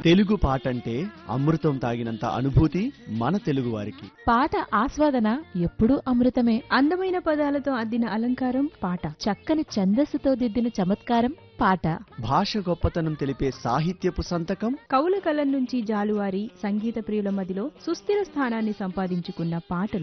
తెలుగు పాటంటే అమృతం తాగినంత అనుభూతి మన తెలుగువారికి. పాట ఆస్వాదన ఎప్పుడూ అమృతమే. అందమైన పదాలతో అద్దిన అలంకారం పాట, చక్కని ఛందస్సుతో దిద్దిన చమత్కారం పాట. భాష గొప్పతనం తెలిపే సాహిత్యపు సంతకం కవుల కలం నుంచి జాలువారి సంగీత ప్రియుల మదిలో సుస్థిర స్థానాన్ని సంపాదించుకున్న పాటలు.